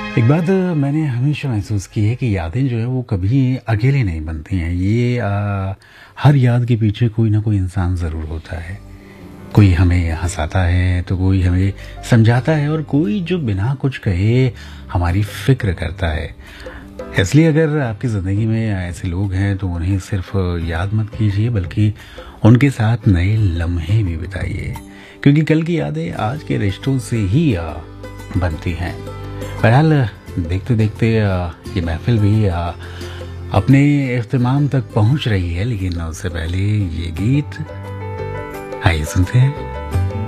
एक बात मैंने हमेशा महसूस की है कि यादें जो है वो कभी अकेले नहीं बनती हैं। ये हर याद के पीछे कोई ना कोई इंसान ज़रूर होता है। कोई हमें हंसाता है तो कोई हमें समझाता है और कोई जो बिना कुछ कहे हमारी फिक्र करता है। इसलिए अगर आपकी ज़िंदगी में ऐसे लोग हैं तो उन्हें सिर्फ याद मत कीजिए बल्कि उनके साथ नए लम्हे भी बिताइए, क्योंकि कल की यादें आज के रिश्तों से ही बनती हैं। बहरहाल देखते देखते ये महफिल भी अपने इख्तिमाम तक पहुंच रही है, लेकिन उससे पहले ये गीत आइए सुनते हैं।